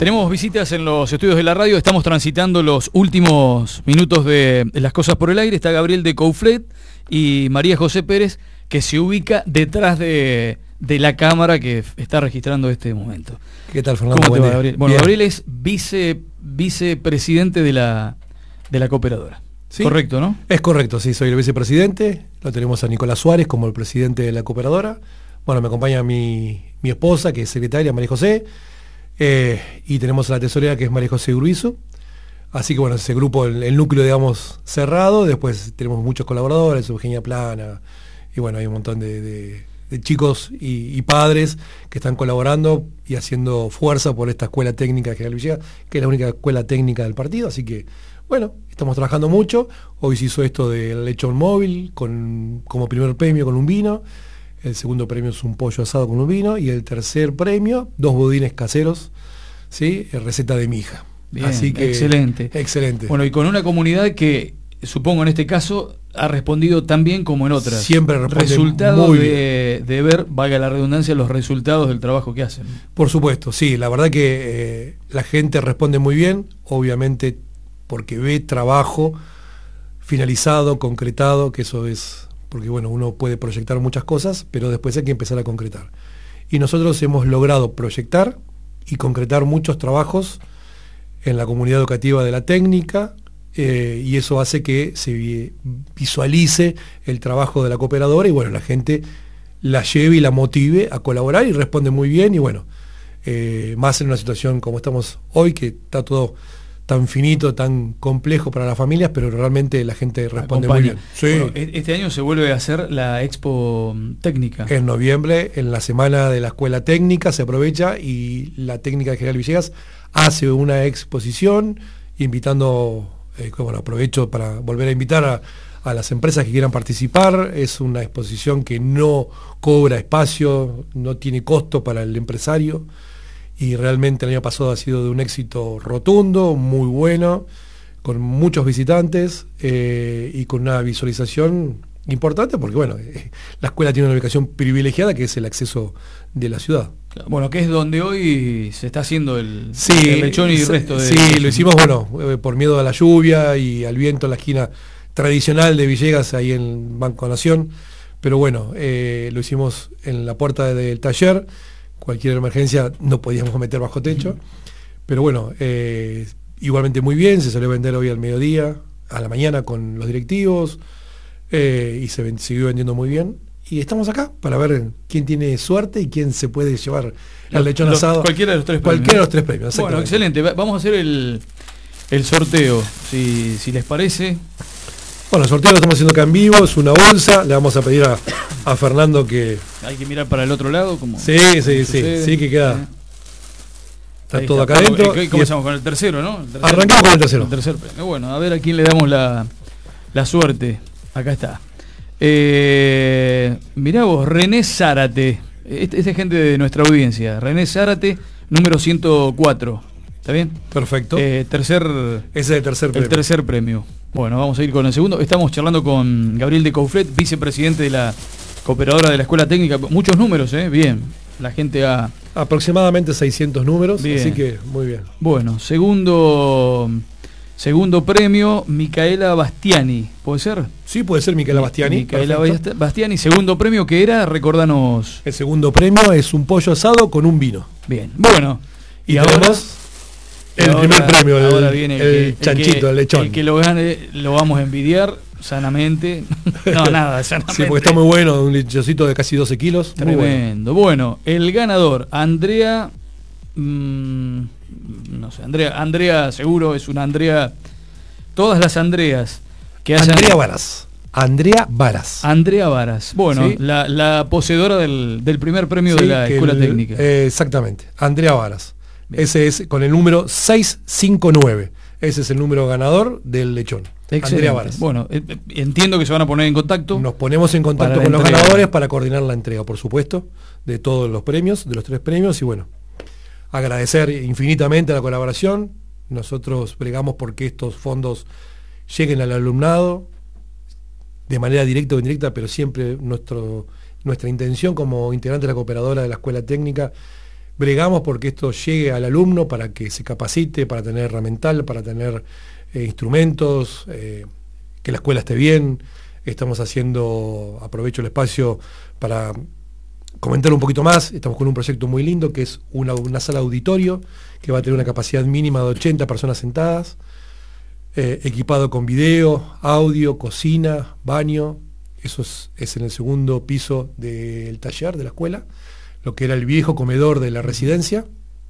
Tenemos visitas en los estudios de la radio, estamos transitando los últimos minutos de Las Cosas por el Aire. Está Gabriel de Coufflet y María José Pérez, que se ubica detrás de la cámara que está registrando este momento. ¿Qué tal, Fernando? ¿Cómo te va, Gabriel? Bueno, Bien. Gabriel es vicepresidente de la cooperadora. ¿Sí? Correcto, ¿no? Es correcto, sí, soy el vicepresidente. Lo tenemos a Nicolás Suárez como el presidente de la cooperadora. Bueno, me acompaña mi esposa, que es secretaria, María José. Y tenemos a la tesorera, que es María José Urbizu. Así que bueno, ese grupo, el núcleo, digamos, cerrado. Después tenemos muchos colaboradores, Eugenia Plana. Y bueno, hay un montón de chicos y padres que están colaborando y haciendo fuerza por esta escuela técnica General Villegas, que es la única escuela técnica del partido. Así que, bueno, estamos trabajando mucho. Hoy se hizo esto del lechón móvil como primer premio con un vino. El segundo premio es un pollo asado con un vino. Y el tercer premio, 2 budines caseros, ¿sí? Receta de mi hija. Bien, así que, excelente. Excelente. Bueno, y con una comunidad que, supongo en este caso, ha respondido tan bien como en otras. Siempre responde resultado muy de ver, valga la redundancia, los resultados del trabajo que hacen. Por supuesto, sí, la verdad que la gente responde muy bien, obviamente porque ve trabajo finalizado, concretado, que eso es, porque bueno, uno puede proyectar muchas cosas, pero después hay que empezar a concretar. Y nosotros hemos logrado proyectar y concretar muchos trabajos en la comunidad educativa de la técnica, y eso hace que se visualice el trabajo de la cooperadora y bueno, la gente la lleve y la motive a colaborar y responde muy bien y bueno, más en una situación como estamos hoy, que está todo tan finito, tan complejo para las familias, pero realmente la gente responde muy bien. Sí. Bueno, este año se vuelve a hacer la Expo Técnica. En noviembre, en la semana de la escuela técnica, se aprovecha y la técnica de General Villegas hace una exposición invitando, bueno, aprovecho para volver a invitar a las empresas que quieran participar. Es una exposición que no cobra espacio, no tiene costo para el empresario y realmente el año pasado ha sido de un éxito rotundo, muy bueno, con muchos visitantes y con una visualización importante porque bueno, la escuela tiene una ubicación privilegiada que es el acceso de la ciudad. Bueno, que es donde hoy se está haciendo el lechón y el resto de... Sí, lo hicimos, bueno, por miedo a la lluvia y al viento en la esquina tradicional de Villegas, ahí en Banco Nación, pero bueno, lo hicimos en la puerta del taller. Cualquier emergencia no podíamos meter bajo techo, pero bueno, igualmente muy bien, se salió a vender hoy al mediodía, a la mañana con los directivos, y se siguió vendiendo muy bien. Y estamos acá para ver quién tiene suerte y quién se puede llevar el lechón asado. Cualquiera de los tres premios. Cualquiera de los tres premios, bueno, excelente. Vamos a hacer el sorteo, si les parece. Bueno, el sorteo lo estamos haciendo acá en vivo, es una bolsa. Le vamos a pedir a Fernando que... Hay que mirar para el otro lado. Como sí, que queda... Está todo acá adentro. Comenzamos con el tercero, ¿no? Arrancamos con el tercero. El tercer premio. Bueno, a ver a quién le damos la suerte. Acá está. Mirá vos, René Zárate. Esta es gente de nuestra audiencia. René Zárate, número 104. ¿Está bien? Perfecto. Ese es el tercer premio. El tercer premio. Bueno, vamos a ir con el segundo. Estamos charlando con Gabriel de Coufflet, vicepresidente de la cooperadora de la Escuela Técnica. Muchos números, bien. La gente ha... Aproximadamente 600 números, bien. Así que muy bien. Bueno, segundo premio, Micaela Bastiani. ¿Puede ser? Sí, puede ser Micaela Bastiani. Micaela Bastiani. Segundo premio, que era, recordanos. El segundo premio es un pollo asado con un vino. Bien, bueno. Y ahora el primer premio, ahora viene el chanchito, el lechón. El que lo gane lo vamos a envidiar sanamente. No, nada, sanamente. Sí, porque está muy bueno, un lechoncito de casi 12 kilos. Tremendo. Bueno, el ganador, Andrea... no sé, Andrea seguro es una Andrea. Todas las Andreas que hayan... Andrea Varas. Bueno, ¿sí? la poseedora del primer premio de la Escuela Técnica. Exactamente, Andrea Varas. Bien. Ese es con el número 659. Ese es el número ganador del lechón. Excelente. Andrea Varas. Bueno, entiendo que se van a poner en contacto. Nos ponemos en contacto con los ganadores para coordinar la entrega, por supuesto, de todos los premios, de los tres premios. Y bueno, agradecer infinitamente la colaboración. Nosotros bregamos porque estos fondos lleguen al alumnado de manera directa o indirecta, pero siempre nuestra intención como integrante de la cooperadora de la Escuela Técnica bregamos porque esto llegue al alumno para que se capacite, para tener herramental, para tener instrumentos, que la escuela esté bien. Estamos haciendo, aprovecho el espacio para comentar un poquito más, estamos con un proyecto muy lindo que es una sala auditorio que va a tener una capacidad mínima de 80 personas sentadas, equipado con video, audio, cocina, baño. Eso es en el segundo piso del taller de la escuela, lo que era el viejo comedor de la residencia,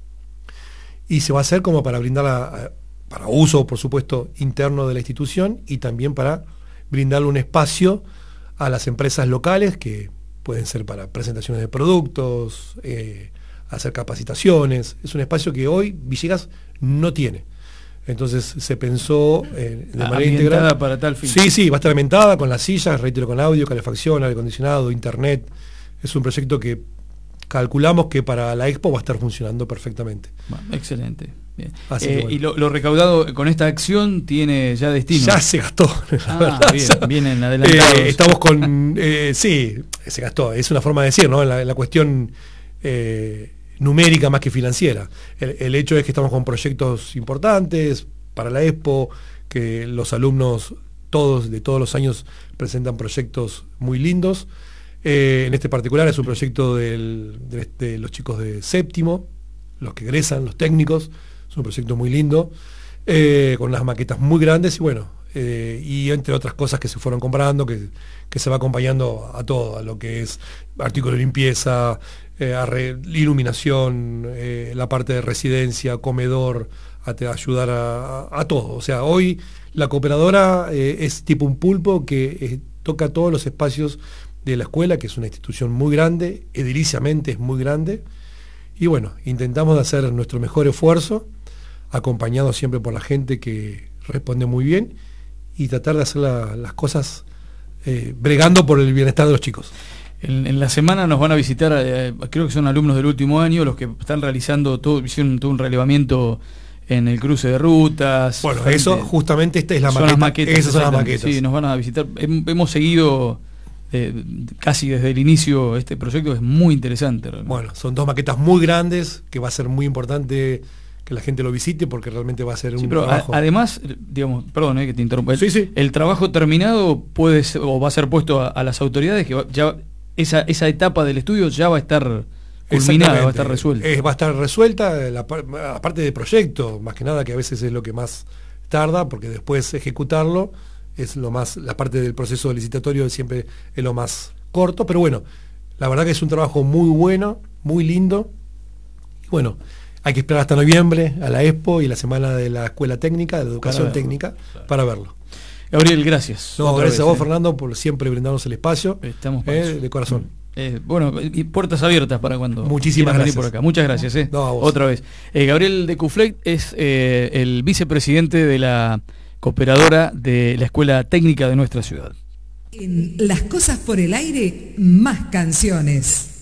y se va a hacer como para brindar para uso, por supuesto, interno de la institución, y también para brindarle un espacio a las empresas locales, que pueden ser para presentaciones de productos, hacer capacitaciones. Es un espacio que hoy Villegas no tiene. Entonces se pensó de manera integral para tal fin. Sí, va a estar ambientada con las sillas, reitero, con audio, calefacción, aire acondicionado, internet. Es un proyecto que calculamos que para la Expo va a estar funcionando perfectamente. Bueno, excelente. Bien. Bueno. Y lo recaudado con esta acción tiene ya destino. Ya se gastó. Vienen adelantados. Estamos con... sí, se gastó. Es una forma de decir, ¿no? La cuestión numérica más que financiera. El hecho es que estamos con proyectos importantes para la Expo, que los alumnos de todos los años presentan proyectos muy lindos. En este particular es un proyecto de los chicos de séptimo, los que egresan, los técnicos. Es un proyecto muy lindo, con unas maquetas muy grandes y entre otras cosas que se fueron comprando, que se va acompañando a todo, a lo que es artículos de limpieza, iluminación, la parte de residencia, comedor, ayudar a todo. O sea, hoy la cooperadora es tipo un pulpo que toca todos los espacios de la escuela, que es una institución muy grande, ediliciamente es muy grande, y bueno, intentamos hacer nuestro mejor esfuerzo, acompañado siempre por la gente que responde muy bien, y tratar de hacer las cosas bregando por el bienestar de los chicos. En la semana nos van a visitar, creo que son alumnos del último año, los que están realizando hicieron todo un relevamiento en el cruce de rutas. Bueno, eso justamente esta es la maqueta. Esas son las maquetas. Sí, nos van a visitar. Hemos seguido casi desde el inicio este proyecto, es muy interesante. Realmente. Bueno, son dos maquetas muy grandes, que va a ser muy importante que la gente lo visite, porque realmente va a ser un trabajo. Además, digamos, perdón que te interrumpa. Sí. El trabajo terminado puede ser, o va a ser puesto a las autoridades, que ya esa etapa del estudio ya va a estar culminada, va a estar resuelta. Va a estar resuelta la parte de proyecto, más que nada, que a veces es lo que más tarda, porque después ejecutarlo es la parte del proceso licitatorio siempre es lo más corto, pero bueno, la verdad que es un trabajo muy bueno, muy lindo. Y bueno, hay que esperar hasta noviembre a la Expo y la semana de la Escuela Técnica, de la Educación Técnica, para verlo. Gabriel, gracias. Gracias a vos, Fernando, por siempre brindarnos el espacio. Estamos de corazón. Bueno, y puertas abiertas para cuando muchísimas gracias por acá. Muchas gracias. No, a vos. Otra vez. Gabriel de Couflet es el vicepresidente de la cooperadora de la Escuela Técnica de nuestra ciudad. En Las Cosas por el Aire, más canciones.